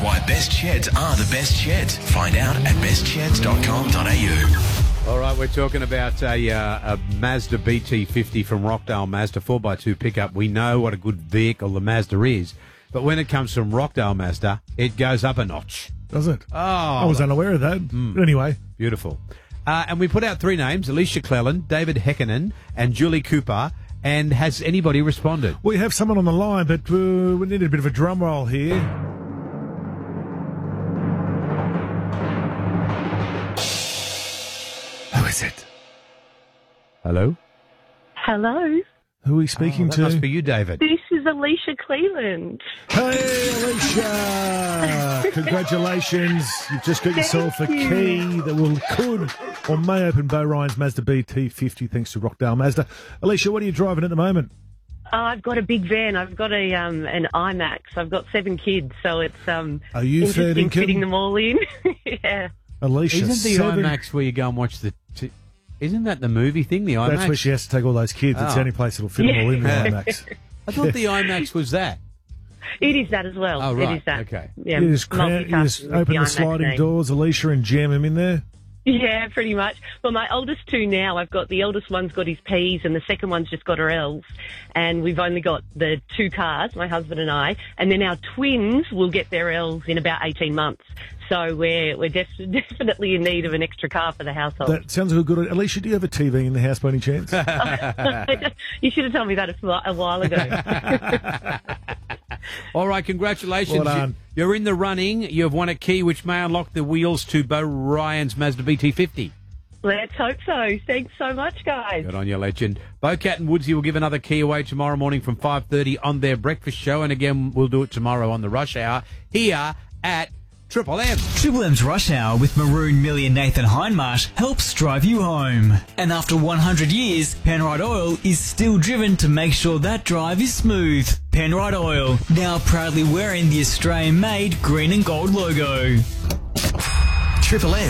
why best sheds are the best sheds. Find out at bestsheds.com.au. All right, we're talking about a Mazda BT50 from Rockdale Mazda 4x2 pickup. We know what a good vehicle the Mazda is, but when it comes from Rockdale Mazda, it goes up a notch. Does it? Oh, I was unaware of that. Anyway. Beautiful. And we put out 3 names, Alicia Cleland, David Hekinen, and Julie Cooper. And has anybody responded? We have someone on the line, but we need a bit of a drum roll here. Who is it? Hello? Hello, Who are we speaking That to? must be you, David. this is Alicia Cleland. Hey, Alicia! Congratulations. You've just got yourself a key that could or may open Bo Ryan's Mazda BT50 thanks to Rockdale Mazda. Alicia, what are you driving at the moment? I've got a big van. I've got an IMAX. I've got 7 kids, so it's Are you fair interesting dinkum? fitting them all in. Yeah. Alicia, Isn't the 7... IMAX where you go and watch the... Isn't that the movie thing, the IMAX? That's where she has to take all those kids. It's the only place that'll fit them all in the IMAX. I thought the IMAX was that. It is that as well. Oh, right. It is that. Okay. Yeah, You just multitasking with open the IMAX sliding name. doors, Alicia, and jam them in there. Yeah, pretty much. Well, my oldest 2 now, the eldest one's got his P's and the second one's just got her L's. And we've only got the 2 cars, my husband and I, and then our twins will get their L's in about 18 months. So we're definitely in need of an extra car for the household. That sounds like a good... Alicia, do you have a TV in the house by any chance? You should have told me that a while ago. All right, congratulations. Well done. You're in the running. You've won a key which may unlock the wheels to Bo Ryan's Mazda BT50. Let's hope so. Thanks so much, guys. Good on you, legend. Bocat and Woodsy will give another key away tomorrow morning from 5:30 on their breakfast show. And again, we'll do it tomorrow on the Rush Hour here at Triple M. Triple M's Rush Hour with Maroon, Millie and Nathan Hindmarsh helps drive you home. And after 100 years, Penrite Oil is still driven to make sure that drive is smooth. Penrite Oil, now proudly wearing the Australian-made green and gold logo. Triple M.